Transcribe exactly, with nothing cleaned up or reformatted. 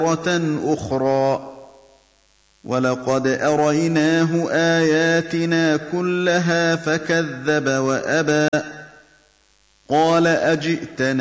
مرة أخرى ولقد أريناه آياتنا كلها فكذب وأبى قال أجئتنا